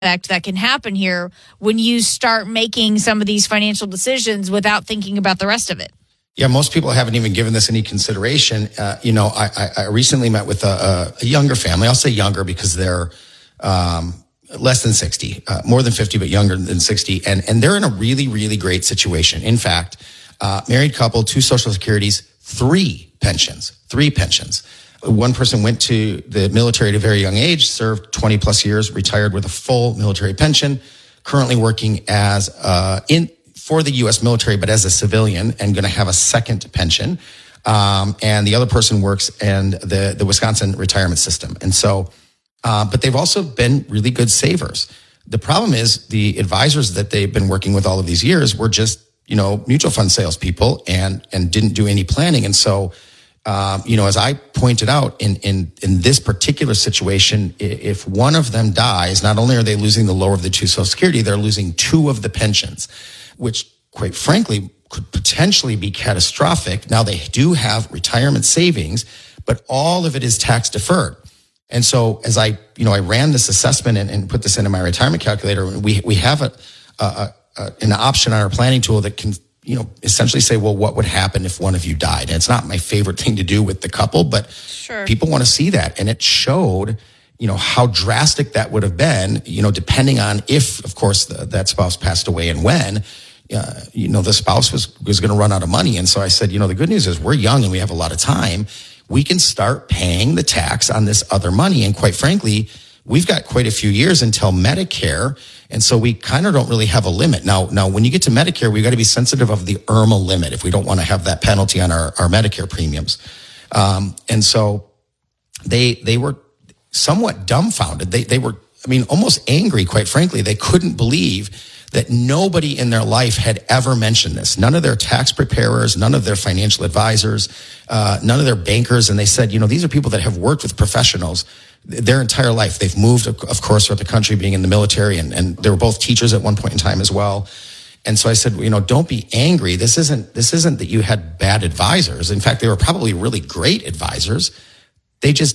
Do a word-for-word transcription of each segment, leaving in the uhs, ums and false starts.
that can happen here when you start making some of these financial decisions without thinking about the rest of it. Yeah, most people haven't even given this any consideration. Uh, you know, I, I, I recently met with a, a younger family. I'll say younger because they're um, less than sixty, uh, more than fifty, but younger than sixty. And, and they're in a really, really great situation. In fact, uh, married couple, two Social Securities, three pensions, three pensions. One person went to the military at a very young age, served twenty plus years, retired with a full military pension, currently working as uh, in for the U S military, but as a civilian, and going to have a second pension. Um, and the other person works in the, the Wisconsin retirement system. And so, uh, but they've also been really good savers. The problem is the advisors that they've been working with all of these years were just, you know, mutual fund salespeople and, and didn't do any planning. And so, um, you know, as I pointed out in, in, in this particular situation, if one of them dies, not only are they losing the lower of the two Social Security, they're losing two of the pensions, which quite frankly could potentially be catastrophic. Now they do have retirement savings, but all of it is tax deferred. And so as I, you know, I ran this assessment and, and put this into my retirement calculator, we, we have a, a, a, an option on our planning tool that can, you know, essentially say, well, what would happen if one of you died? And it's not my favorite thing to do with the couple, but sure, people want to see that. And it showed, you know, how drastic that would have been, you know, depending on if, of course, the, that spouse passed away and when. Uh, you know, the spouse was, was going to run out of money. And so I said, you know, the good news is we're young and we have a lot of time. We can start paying the tax on this other money. And quite frankly, we've got quite a few years until Medicare. And so we kind of don't really have a limit. Now, now, when you get to Medicare, we've got to be sensitive of the I R M A limit if we don't want to have that penalty on our, our Medicare premiums. Um, and so they, they were somewhat dumbfounded. They, they were, I mean, almost angry, quite frankly. They couldn't believe that nobody in their life had ever mentioned this. None of their tax preparers, none of their financial advisors, uh, none of their bankers. And they said, you know, these are people that have worked with professionals their entire life. They've moved, of course, throughout the country, being in the military, and, and they were both teachers at one point in time as well. And so I said, you know, don't be angry. This isn't, this isn't that you had bad advisors. In fact, they were probably really great advisors. They just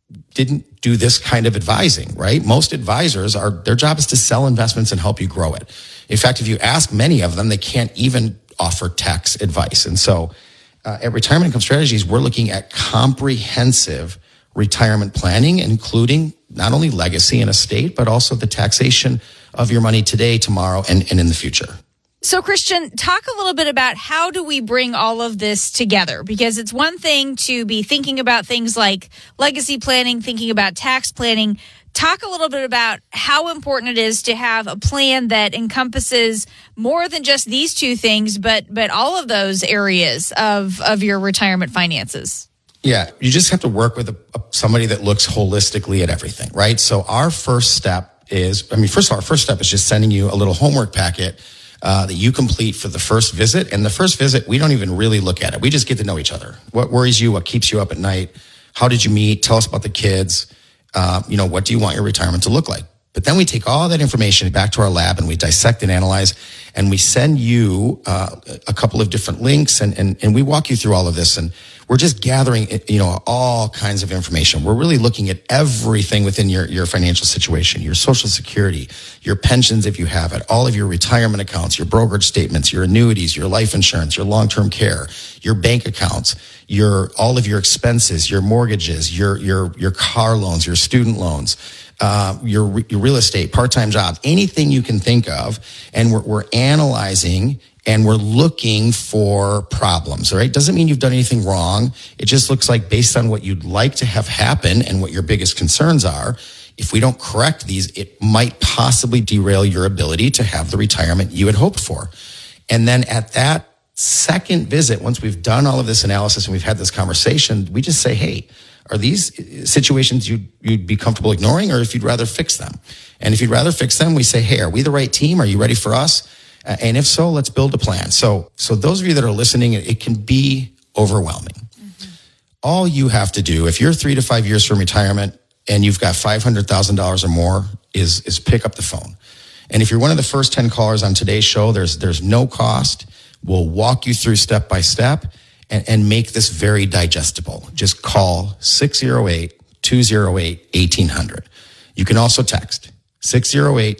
didn't do this kind of advising, right? Most advisors are, their job is to sell investments and help you grow it. In fact, if you ask many of them, they can't even offer tax advice. And so uh, at Retirement Income Strategies, we're looking at comprehensive retirement planning, including not only legacy and estate, but also the taxation of your money today, tomorrow, and, and in the future. So, Christian, talk a little bit about how do we bring all of this together? Because it's one thing to be thinking about things like legacy planning, thinking about tax planning. Talk a little bit about how important it is to have a plan that encompasses more than just these two things, but but all of those areas of, of your retirement finances. Yeah, you just have to work with a, a, somebody that looks holistically at everything, right? So our first step is, I mean, first of all, our first step is just sending you a little homework packet Uh, that you complete for the first visit. And the first visit, we don't even really look at it. We just get to know each other. What worries you? What keeps you up at night? How did you meet? Tell us about the kids. Uh, you know, what do you want your retirement to look like? But then we take all that information back to our lab and we dissect and analyze, and we send you uh, a couple of different links, and, and, and we walk you through all of this. And we're just gathering, you know, all kinds of information. We're really looking at everything within your, your financial situation, your Social Security, your pensions if you have it, all of your retirement accounts, your brokerage statements, your annuities, your life insurance, your long-term care, your bank accounts, your all of your expenses, your mortgages, your your your car loans, your student loans, uh, your your real estate, part-time jobs, anything you can think of, and we're we're analyzing. And we're looking for problems, all right? Doesn't mean you've done anything wrong. It just looks like based on what you'd like to have happen and what your biggest concerns are, if we don't correct these, it might possibly derail your ability to have the retirement you had hoped for. And then at that second visit, once we've done all of this analysis and we've had this conversation, we just say, hey, are these situations you'd, you'd be comfortable ignoring, or if you'd rather fix them? And if you'd rather fix them, we say, hey, are we the right team? Are you ready for us? Uh, and if so, let's build a plan. So, so those of you that are listening, it, it can be overwhelming. Mm-hmm. All you have to do, if you're three to five years from retirement and you've got five hundred thousand dollars or more, is, is pick up the phone. And if you're one of the first ten callers on today's show, there's, there's no cost. We'll walk you through step by step and, and make this very digestible. Just call six oh eight, two oh eight, eighteen hundred. You can also text six oh eight,